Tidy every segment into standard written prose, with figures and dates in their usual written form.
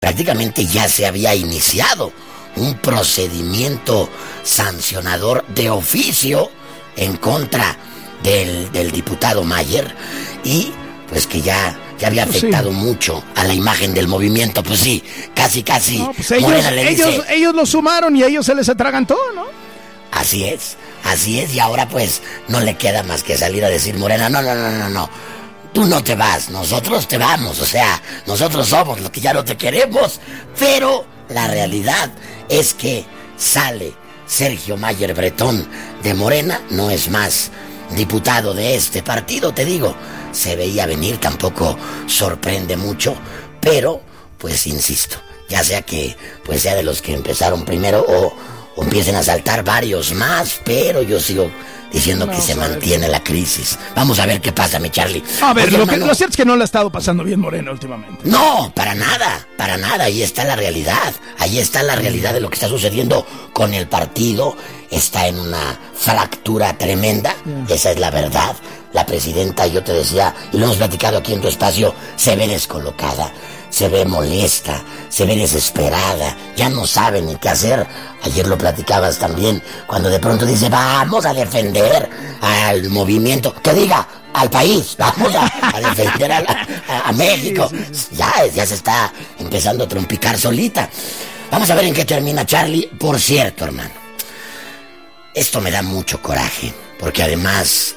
prácticamente ya se había iniciado un procedimiento sancionador de oficio en contra del diputado Mayer, y pues que ya había afectado mucho a la imagen del movimiento. Pues sí, casi no, pues ellos lo sumaron y a ellos se les atragantó, ¿no? Así es, y ahora pues no le queda más que salir a decir Morena, no, tú no te vas, nosotros te vamos, o sea, nosotros somos los que ya no te queremos. Pero la realidad es que sale Sergio Mayer Bretón de Morena, no es más diputado de este partido, te digo, se veía venir, tampoco sorprende mucho, pero pues insisto, ya sea que pues sea de los que empezaron primero o empiecen a saltar varios más, pero yo sigo diciendo que se mantiene la crisis. Vamos a ver qué pasa, mi Charlie. A ver, lo cierto es que no le ha estado pasando bien Morena últimamente. No, para nada, ahí está la realidad, de lo que está sucediendo con el partido. Está en una fractura tremenda, esa es la verdad. La presidenta, yo te decía, y lo hemos platicado aquí en tu espacio, se ve descolocada, se ve molesta, se ve desesperada, ya no sabe ni qué hacer. Ayer lo platicabas también, cuando de pronto dice, vamos a defender al movimiento, que diga, al país, vamos a defender a México. Ya se está empezando a trompicar solita. Vamos a ver en qué termina, Charlie. Por cierto, hermano, esto me da mucho coraje, porque además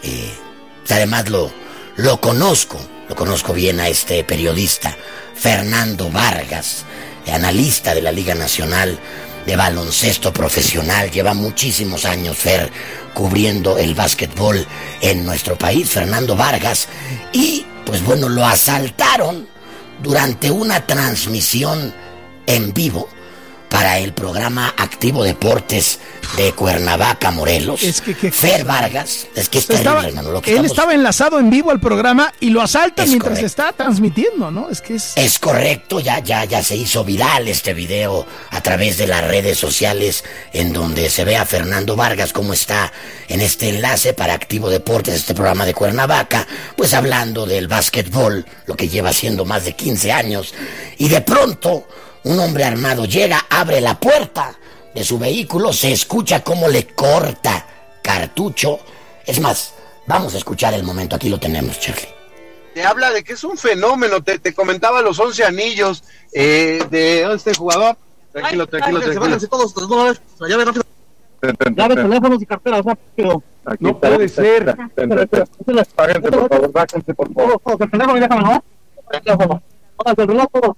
lo conozco bien a este periodista, Fernando Vargas, analista de la Liga Nacional de Baloncesto Profesional. Lleva muchísimos años, Fer, cubriendo el básquetbol en nuestro país, Fernando Vargas. Y, pues bueno, lo asaltaron durante una transmisión en vivo para el programa Activo Deportes de Cuernavaca, Morelos. Fer Vargas, es que es terrible, hermano. Él estaba enlazado en vivo al programa y lo asaltan mientras está transmitiendo, ¿no? Es correcto, ya se hizo viral este video a través de las redes sociales, en donde se ve a Fernando Vargas cómo está en este enlace para Activo Deportes, este programa de Cuernavaca, pues hablando del básquetbol, lo que lleva haciendo más de 15 años, y de pronto un hombre armado llega, abre la puerta de su vehículo, se escucha cómo le corta cartucho. Es más, vamos a escuchar el momento, aquí lo tenemos, Charlie. Te habla de que es un fenómeno, te comentaba los 11 anillos de este jugador. Tranquilo. Se todos de una vez, llave rápido. Llave, teléfonos y carteras rápido. No puede ser. Páguense, por favor, bájense, por favor. El teléfono, déjame, ¿no? El teléfono. Ahora el reloj, todo.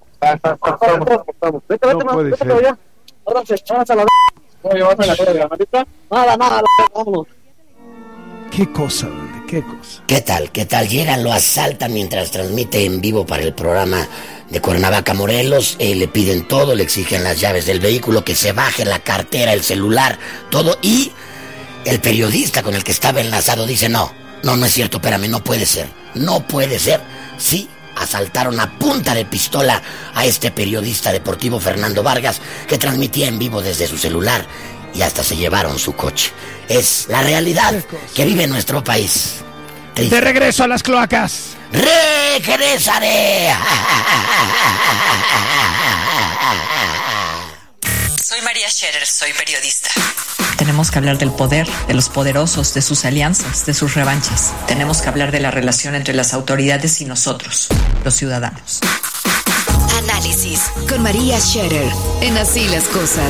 Vete, ya. Ahora se a la voy a llevar la cara de la manita. Nada, vámonos. Qué cosa, hombre, qué cosa. ¿Qué tal? Llegan, lo asaltan mientras transmite en vivo para el programa de Cuernavaca, Morelos. Le piden todo, le exigen las llaves del vehículo, que se baje la cartera, el celular, todo. Y el periodista con el que estaba enlazado dice, no es cierto, espérame, no puede ser. Sí, asaltaron a punta de pistola a este periodista deportivo Fernando Vargas, que transmitía en vivo desde su celular, y hasta se llevaron su coche. Es la realidad que vive nuestro país. Triste. De regreso a las cloacas. ¡Regresaré! Soy María Scherer, soy periodista. Tenemos que hablar del poder, de los poderosos, de sus alianzas, de sus revanchas. Tenemos que hablar de la relación entre las autoridades y nosotros, los ciudadanos. Análisis con María Scherer en Así las Cosas.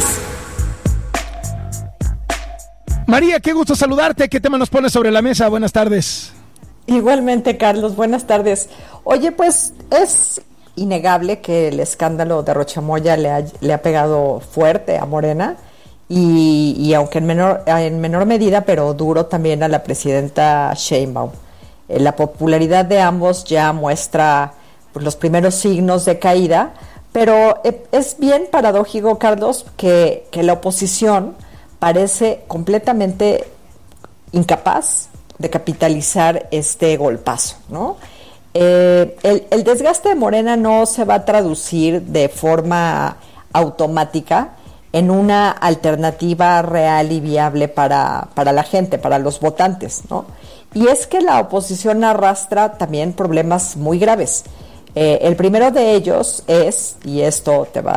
María, qué gusto saludarte. ¿Qué tema nos pones sobre la mesa? Buenas tardes. Igualmente, Carlos, buenas tardes. Oye, pues es innegable que el escándalo de Rochamoya le ha pegado fuerte a Morena y aunque en menor medida, pero duro también a la presidenta Sheinbaum. La popularidad de ambos ya muestra pues, los primeros signos de caída, pero es bien paradójico, Carlos, que la oposición parece completamente incapaz de capitalizar este golpazo, ¿no? El desgaste de Morena no se va a traducir de forma automática en una alternativa real y viable para la gente, para los votantes, ¿no? Y es que la oposición arrastra también problemas muy graves. El primero de ellos es, y esto te va